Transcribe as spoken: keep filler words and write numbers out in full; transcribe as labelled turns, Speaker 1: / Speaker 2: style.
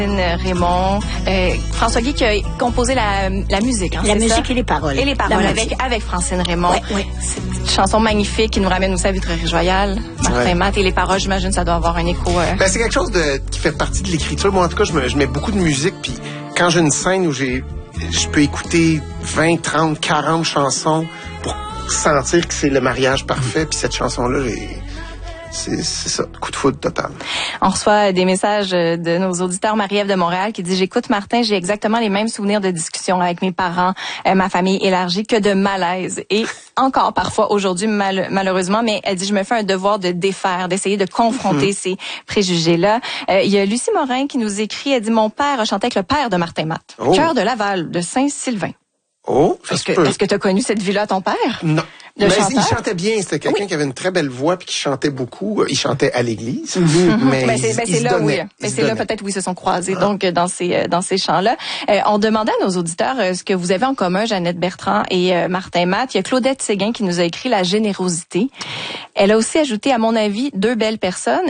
Speaker 1: Raymond, euh, François Guy qui a composé la, la musique. Hein,
Speaker 2: la musique
Speaker 1: ça?
Speaker 2: et les paroles.
Speaker 1: Et les paroles avec, avec Francine Raymond.
Speaker 2: Ouais, ouais.
Speaker 1: C'est une chanson magnifique qui nous ramène aussi à Vitrerie-Royale. Martin ouais. Matt et les paroles, j'imagine, ça doit avoir un écho. Euh...
Speaker 3: Ben, c'est quelque chose de, qui fait partie de l'écriture. Moi, en tout cas, je, me, je mets beaucoup de musique. Puis quand j'ai une scène où j'ai, je peux écouter vingt, trente, quarante chansons pour sentir que c'est le mariage parfait. Puis cette chanson-là, j'ai... C'est, c'est ça, coup de foudre total.
Speaker 1: On reçoit des messages de nos auditeurs. Marie-Ève de Montréal qui dit « J'écoute Martin, j'ai exactement les mêmes souvenirs de discussion avec mes parents, euh, ma famille élargie, que de malaise. » Et encore parfois aujourd'hui, mal, malheureusement, mais elle dit « Je me fais un devoir de défaire, d'essayer de confronter mm-hmm. ces préjugés-là. Euh, » Il y a Lucie Morin qui nous écrit, elle dit « Mon père a chanté avec le père de Martin Matt, oh. Cœur de Laval, de Saint-Sylvain. »
Speaker 3: Oh,
Speaker 1: est-ce que, est-ce que tu as connu cette vie-là, ton père?
Speaker 3: Non. Mais il chantait bien. C'était quelqu'un oui. qui avait une très belle voix puis qui chantait beaucoup. Il chantait à l'église.
Speaker 1: Mm-hmm.
Speaker 3: Mais
Speaker 1: ben, c'est, ben, c'est là, oui. Ben, c'est là peut-être où ils se sont croisés. Ah. Donc dans ces dans ces chants-là, euh, on demandait à nos auditeurs euh, ce que vous avez en commun, Jeannette Bertrand et euh, Martin Matt. Il y a Claudette Séguin qui nous a écrit La générosité. Elle a aussi ajouté, à mon avis, deux belles personnes.